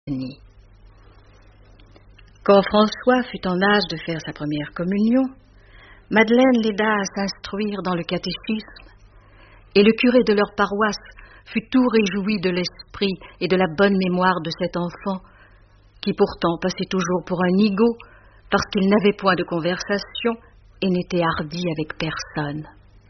Jenny. Quand François fut en âge de faire sa première communion, Madeleine l'aida à s'instruire dans le catéchisme, et le curé de leur paroisse fut tout réjoui de l'esprit et de la bonne mémoire de cet enfant, qui pourtant passait toujours pour un nigaud, parce qu'il n'avait point de conversation et n'était hardi avec personne.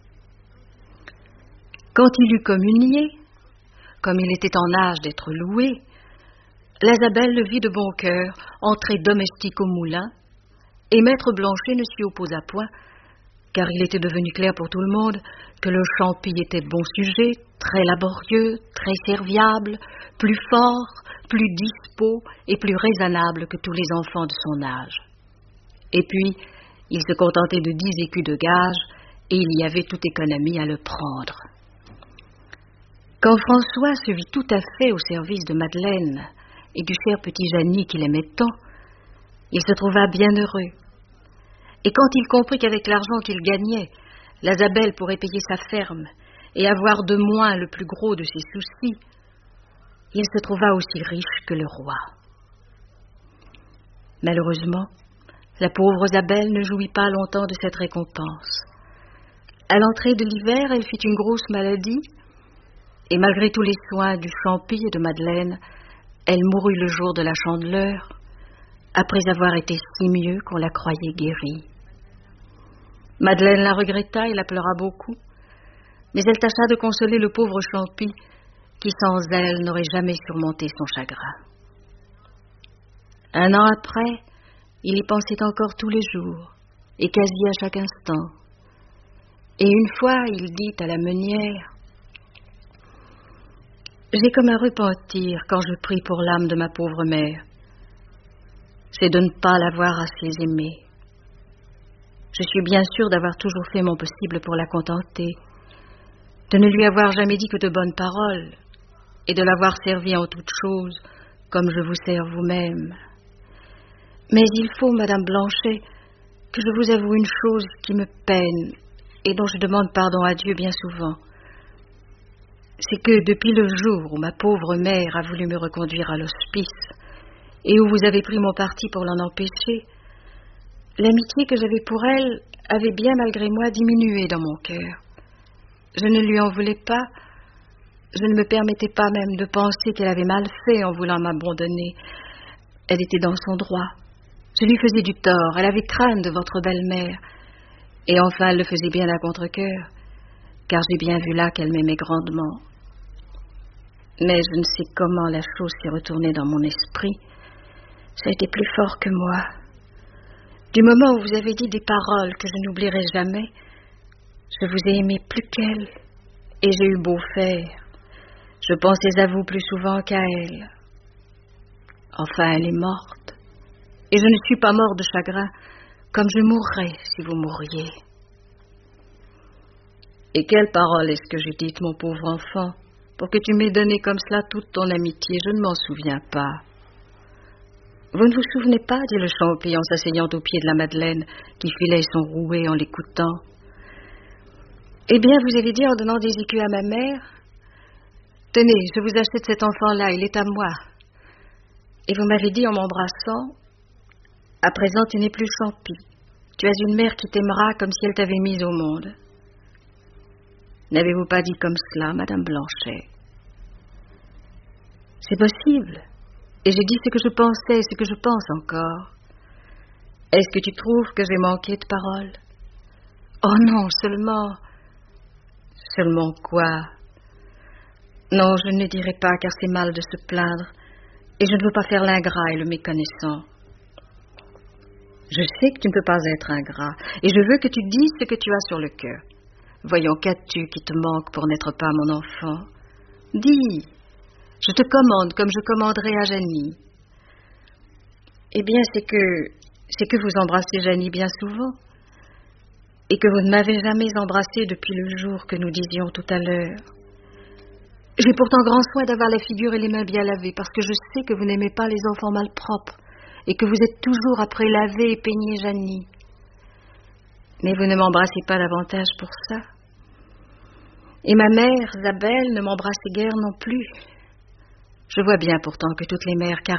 Quand il eut communié, comme il était en âge d'être loué, Lazabelle le vit de bon cœur entrer domestique au moulin, et maître Blanchet ne s'y opposa point, car il était devenu clair pour tout le monde que le Champy était de bon sujet, très laborieux, très serviable, plus fort, plus dispos et plus raisonnable que tous les enfants de son âge. Et puis, il se contentait de 10 écus de gage, et il y avait toute économie à le prendre. Quand François se vit tout à fait au service de Madeleine et du cher petit Jenny qu'il aimait tant, il se trouva bien heureux. Et quand il comprit qu'avec l'argent qu'il gagnait, Lazabelle pourrait payer sa ferme et avoir de moins le plus gros de ses soucis, il se trouva aussi riche que le roi. Malheureusement, la pauvre Zabelle ne jouit pas longtemps de cette récompense. À l'entrée de l'hiver, elle fit une grosse maladie, et malgré tous les soins du Champy et de Madeleine, elle mourut le jour de la Chandeleur, après avoir été si mieux qu'on la croyait guérie. Madeleine la regretta et la pleura beaucoup, mais elle tâcha de consoler le pauvre Champy, qui sans elle n'aurait jamais surmonté son chagrin. Un an après, il y pensait encore tous les jours, et quasi à chaque instant. Et une fois, il dit à la meunière: « J'ai comme un repentir quand je prie pour l'âme de ma pauvre mère. C'est de ne pas l'avoir assez aimée. Je suis bien sûre d'avoir toujours fait mon possible pour la contenter, de ne lui avoir jamais dit que de bonnes paroles, et de l'avoir servie en toutes choses, comme je vous sers vous-même. Mais il faut, Madame Blanchet, que je vous avoue une chose qui me peine, et dont je demande pardon à Dieu bien souvent. C'est que depuis le jour où ma pauvre mère a voulu me reconduire à l'hospice, et où vous avez pris mon parti pour l'en empêcher, l'amitié que j'avais pour elle avait bien malgré moi diminué dans mon cœur. Je ne lui en voulais pas, je ne me permettais pas même de penser qu'elle avait mal fait en voulant m'abandonner. Elle était dans son droit. Je lui faisais du tort, elle avait crainte de votre belle-mère, et enfin elle le faisait bien à contre-cœur, car j'ai bien vu là qu'elle m'aimait grandement. Mais je ne sais comment la chose s'est retournée dans mon esprit. Ça a été plus fort que moi. Du moment où vous avez dit des paroles que je n'oublierai jamais, je vous ai aimé plus qu'elle, et j'ai eu beau faire. Je pensais à vous plus souvent qu'à elle. Enfin, elle est morte, et je ne suis pas mort de chagrin, comme je mourrais si vous mourriez. Et quelle parole est-ce que j'ai dite, mon pauvre enfant, pour que tu m'aies donné comme cela toute ton amitié? Je ne m'en souviens pas. Vous ne vous souvenez pas, dit le Champy en s'asseyant au pied de la Madeleine, qui filait son rouet en l'écoutant. Eh bien, vous avez dit en donnant des écus à ma mère: « Tenez, je vous achète cet enfant-là, il est à moi. » Et vous m'avez dit en m'embrassant: « À présent, tu n'es plus Champy. Tu as une mère qui t'aimera comme si elle t'avait mise au monde. » N'avez-vous pas dit comme cela, Madame Blanchet? C'est possible. Et j'ai dit ce que je pensais et ce que je pense encore. Est-ce que tu trouves que j'ai manqué de parole? Oh non, seulement... Seulement quoi? Non, je ne le dirai pas, car c'est mal de se plaindre, et je ne veux pas faire l'ingrat et le méconnaissant. Je sais que tu ne peux pas être ingrat, et je veux que tu dises ce que tu as sur le cœur. Voyons, qu'as-tu qui te manque pour n'être pas mon enfant? Dis, je te commande comme je commanderai à Jenny. Eh bien, c'est que vous embrassez Jenny bien souvent, et que vous ne m'avez jamais embrassé depuis le jour que nous disions tout à l'heure. J'ai pourtant grand soin d'avoir la figure et les mains bien lavées, parce que je sais que vous n'aimez pas les enfants malpropres, et que vous êtes toujours après laver et peigner Jenny. Mais vous ne m'embrassez pas davantage pour ça. Et ma mère, Zabelle, ne m'embrassait guère non plus. Je vois bien pourtant que toutes les mères